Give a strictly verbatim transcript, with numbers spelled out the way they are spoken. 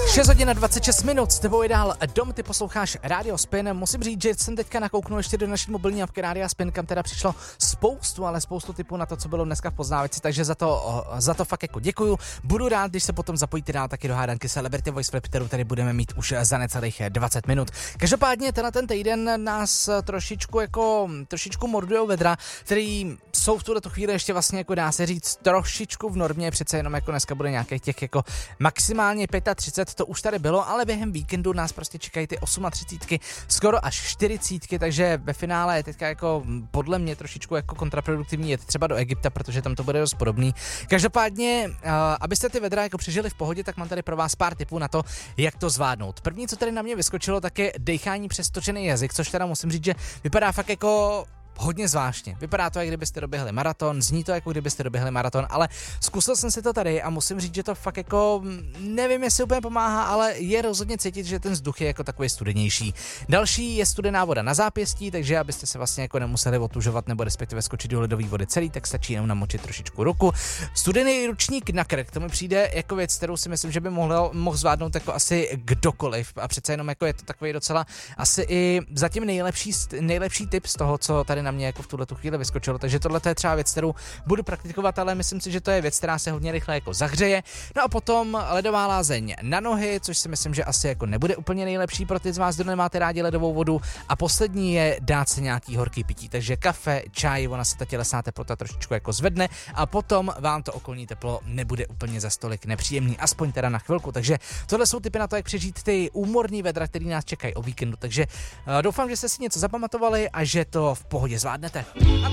šest hodin a dvacet šest minut, s tebou je dál Dom, ty posloucháš Radio Spin. Musím říct, že jsem teďka nakouknul ještě do naší mobilní apky Rádia Spin, kam teda přišlo spoustu, ale spoustu typů na to, co bylo dneska v Poznávici, takže za to, za to fakt jako děkuju. Budu rád, když se potom zapojíte dál taky do hádanky Celebrity Voice Flip, kterou tady budeme mít už za necelých dvacet minut. Každopádně tenhle ten týden nás trošičku jako, trošičku mordujou vedra, který jsou v tuto chvíli ještě vlastně jako dá se říct trošičku v normě, přece jenom jako dneska bude nějakých těch jako maximálně třicet pět, to už tady bylo, ale během víkendu nás prostě čekají ty třicet osm, skoro až čtyřicet, takže ve finále je teďka jako podle mě trošičku jako kontraproduktivní jet třeba do Egypta, protože tam to bude dost podobný. Každopádně, uh, abyste ty vedra jako přežili v pohodě, tak mám tady pro vás pár tipů na to, jak to zvládnout. První, co tady na mě vyskočilo, tak je dejchání přes točený jazyk, což teda musím říct, že vypadá fakt jako hodně zvláštně. Vypadá to, jak kdybyste doběhli maraton, zní to, jako kdybyste doběhli maraton, ale zkusil jsem si to tady a musím říct, že to fakt jako, nevím, jestli úplně pomáhá, ale je rozhodně cítit, že ten vzduch je jako takový studenější. Další je studená voda na zápěstí, takže abyste se vlastně jako nemuseli otužovat nebo respektive skočit do ledové vody celý, tak stačí jenom namočit trošičku ruku. Studený ručník na krk, to mi přijde jako věc, kterou si myslím, že by mohl, mohl zvládnout jako asi kdokoliv, a přece jenom jako je to takový docela asi i zatím nejlepší, nejlepší tip z toho, co tady na mě jako v tuhle tu chvíli vyskočilo, takže tohle je třeba věc, kterou budu praktikovat, ale myslím si, že to je věc, která se hodně rychle jako zahřeje. No a potom ledová lázeň na nohy, což si myslím, že asi jako nebude úplně nejlepší pro ty z vás, kdo nemáte rádi ledovou vodu. A poslední je dát se nějaký horký pití, takže kafe, čaj, ona se ta tělesná teplota trošičku jako zvedne a potom vám to okolní teplo nebude úplně za stolik nepříjemný, aspoň teda na chvilku. Takže tohle jsou tipy na to, jak přežít ty úmorný vedra, které nás čekají o víkendu. Takže uh, doufám, že jste si něco zapamatovali a že to v pohodě zvládnete.